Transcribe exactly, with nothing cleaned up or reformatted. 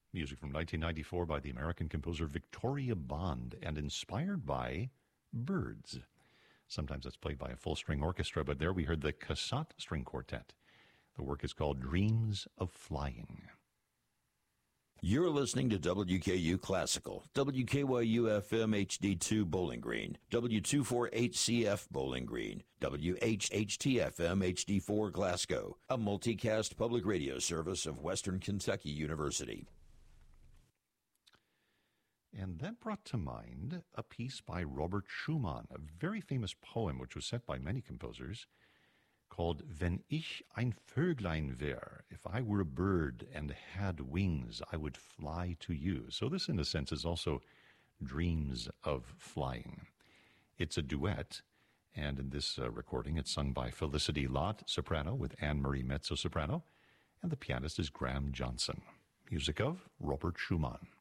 Music from nineteen ninety-four by the American composer Victoria Bond and inspired by birds. Sometimes that's played by a full-string orchestra, but there we heard the Cassatt String Quartet. The work is called Dreams of Flying. You're listening to W K U Classical, W K Y U F M H D two Bowling Green, W two forty-eight C F Bowling Green, W H H T F M H D four Glasgow, a multicast public radio service of Western Kentucky University. And that brought to mind a piece by Robert Schumann, a very famous poem which was set by many composers, called Wenn ich ein Vöglein wär, if I were a bird and had wings, I would fly to you. So this, in a sense, is also Dreams of Flying. It's a duet, and in this uh, recording, it's sung by Felicity Lott, soprano, with Anne-Marie mezzo-soprano, and the pianist is Graham Johnson. Music of Robert Schumann.